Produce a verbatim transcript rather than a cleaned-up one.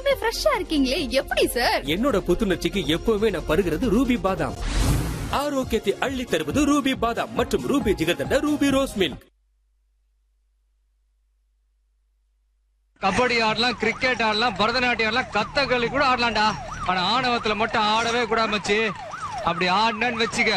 எப்பவுமே ஃப்ரெஷ்ஷா இருக்கீங்களே, எப்படி சார்? என்னோட புத்துணர்ச்சிக்கு எப்பவுமே நான் பருகிறது ரூபி பாதாம். ஆரோக்கியத்தை அள்ளி தருவது ரூபி பாதாம் மற்றும் Ruby jigarthanda Ruby rose milk. Kabaddi ஆடலாம், கிரிக்கெட் ஆடலாம், பரதநாட்டியம் ஆடலாம், கத்தகளி கூட ஆடலாம்டா. ஆனா ஆணவத்துல மட்டும் ஆடவே கூடாது மச்சி. அப்படி ஆடினு வச்சுக்க